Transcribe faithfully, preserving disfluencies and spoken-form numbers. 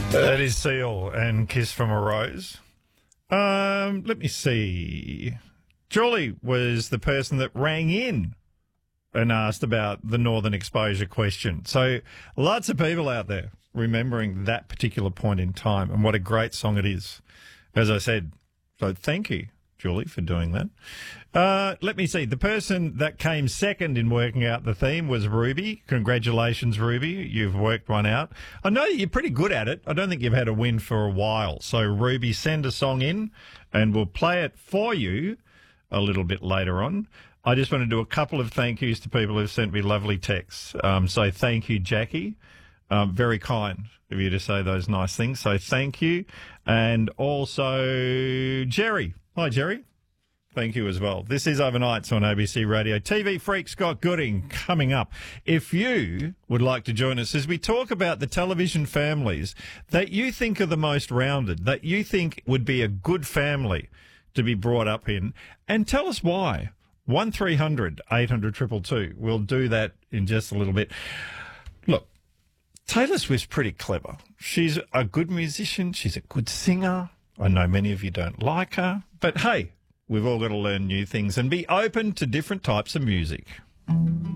That is Seal and Kiss from a Rose. Um, let me see. Julie was the person that rang in and asked about the Northern Exposure question. So lots of people out there remembering that particular point in time and what a great song it is. As I said, so thank you, Julie, for doing that. Uh, let me see. The person that came second in working out the theme was Ruby. Congratulations, Ruby. You've worked one out. I know you're pretty good at it. I don't think you've had a win for a while. So, Ruby, send a song in and we'll play it for you a little bit later on. I just want to do a couple of thank yous to people who've sent me lovely texts. Um, so, thank you, Jackie. Um, very kind of you to say those nice things. So, thank you. And also, Jerry. Hi, Jerry. Thank you as well. This is Overnights on A B C Radio. T V freak Scott Gooding coming up. If you would like to join us as we talk about the television families that you think are the most rounded, that you think would be a good family to be brought up in, and tell us why. one three hundred eight hundred two two two. We'll do that in just a little bit. Look, Taylor Swift's pretty clever. She's a good musician. She's a good singer. I know many of you don't like her, but hey, we've all got to learn new things and be open to different types of music.